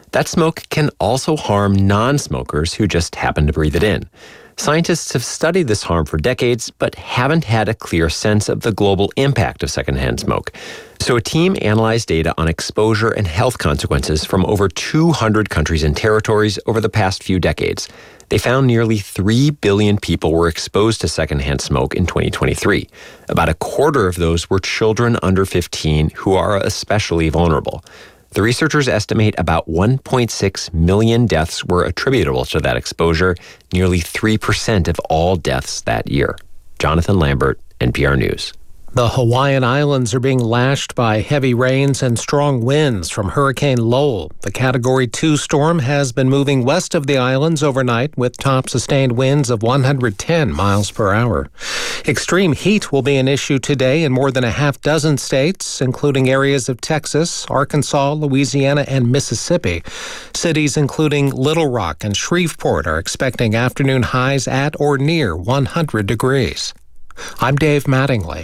That smoke can also harm non-smokers who just happen to breathe it in. Scientists have studied this harm for decades, but haven't had a clear sense of the global impact of secondhand smoke. So a team analyzed data on exposure and health consequences from over 200 countries and territories over the past few decades. They found nearly 3 billion people were exposed to secondhand smoke in 2023. About a quarter of those were children under 15 who are especially vulnerable. The researchers estimate about 1.6 million deaths were attributable to that exposure, nearly 3% of all deaths that year. Jonathan Lambert, NPR News. The Hawaiian Islands are being lashed by heavy rains and strong winds from Hurricane Lowell. The Category 2 storm has been moving west of the islands overnight with top sustained winds of 110 miles per hour. Extreme heat will be an issue today in more than a half dozen states, including areas of Texas, Arkansas, Louisiana, and Mississippi. Cities including Little Rock and Shreveport are expecting afternoon highs at or near 100 degrees. I'm Dave Mattingly.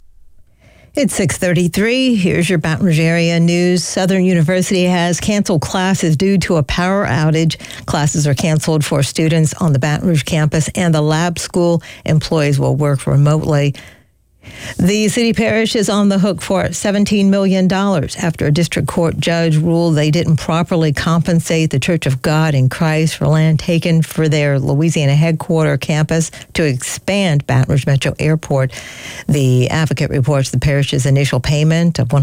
It's 6:33. Here's your Baton Rouge area news. Southern University has canceled classes due to a power outage. Classes are canceled for students on the Baton Rouge campus, and the lab school employees will work remotely. The city parish is on the hook for $17 million after a district court judge ruled they didn't properly compensate the Church of God in Christ for land taken for their Louisiana headquarters campus to expand Baton Rouge Metro Airport. The Advocate reports the parish's initial payment of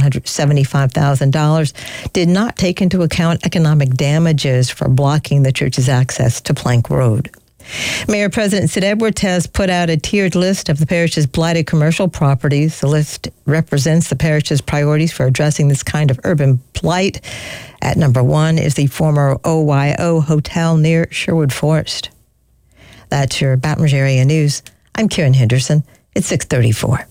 $175,000 did not take into account economic damages for blocking the church's access to Plank Road. Mayor President Sid Edwards has put out a tiered list of the parish's blighted commercial properties. The list represents the parish's priorities for addressing this kind of urban blight. At number 1 is the former OYO Hotel near Sherwood Forest. That's your Baton Rouge area news. I'm Karen Henderson. It's 6:34.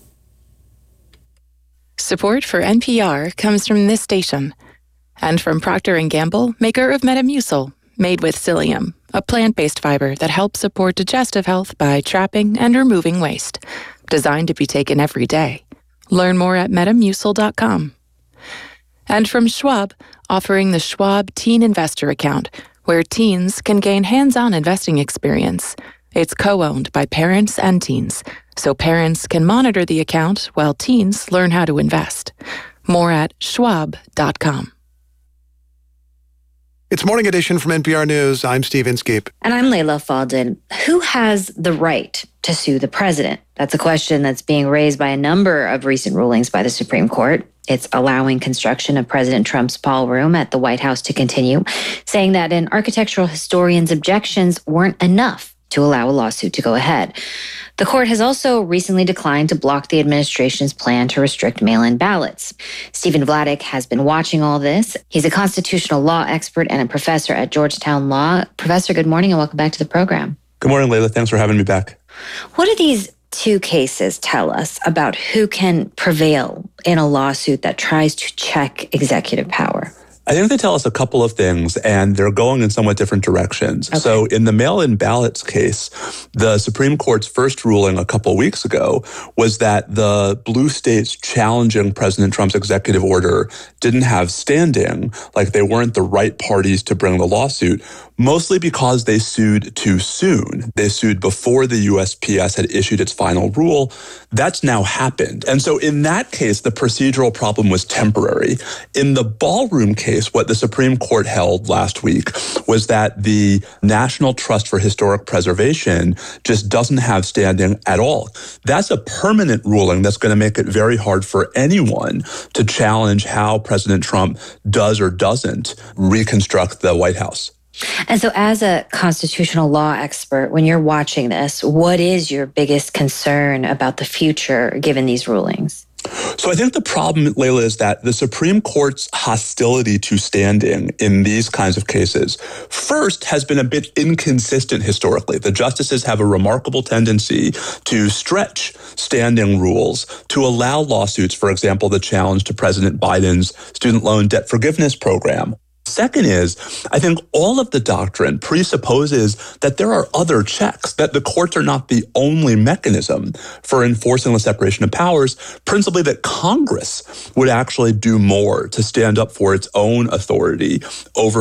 Support for NPR comes from this station and from Procter & Gamble, maker of Metamucil, made with psyllium, a plant-based fiber that helps support digestive health by trapping and removing waste. Designed to be taken every day. Learn more at metamucil.com. And from Schwab, offering the Schwab Teen Investor Account, where teens can gain hands-on investing experience. It's co-owned by parents and teens, so parents can monitor the account while teens learn how to invest. More at schwab.com. It's Morning Edition from NPR News. I'm Steve Inskeep. And I'm Layla Faldin. Who has the right to sue the president? That's a question that's being raised by a number of recent rulings by the Supreme Court. It's allowing construction of President Trump's ballroom at the White House to continue, saying that an architectural historian's objections weren't enough to allow a lawsuit to go ahead. The court has also recently declined to block the administration's plan to restrict mail-in ballots. Stephen Vladeck has been watching all this. He's a constitutional law expert and a professor at Georgetown Law. Professor, good morning and welcome back to the program. Good morning, Layla. Thanks for having me back. What do these two cases tell us about who can prevail in a lawsuit that tries to check executive power? I think they tell us a couple of things, and they're going in somewhat different directions. Okay. So in the mail-in ballots case, the Supreme Court's first ruling a couple of weeks ago was that the blue states challenging President Trump's executive order didn't have standing, like they weren't the right parties to bring the lawsuit, mostly because they sued too soon. They sued before the USPS had issued its final rule. That's now happened. And so in that case, the procedural problem was temporary. In the ballroom case, what the Supreme Court held last week was that the National Trust for Historic Preservation just doesn't have standing at all. That's a permanent ruling that's going to make it very hard for anyone to challenge how President Trump does or doesn't reconstruct the White House. And so as a constitutional law expert, when you're watching this, what is your biggest concern about the future given these rulings? So I think the problem, Layla, is that the Supreme Court's hostility to standing in these kinds of cases, first, has been a bit inconsistent historically. The justices have a remarkable tendency to stretch standing rules to allow lawsuits, for example, the challenge to President Biden's student loan debt forgiveness program. Second is, I think all of the doctrine presupposes that there are other checks, that the courts are not the only mechanism for enforcing the separation of powers, principally that Congress would actually do more to stand up for its own authority over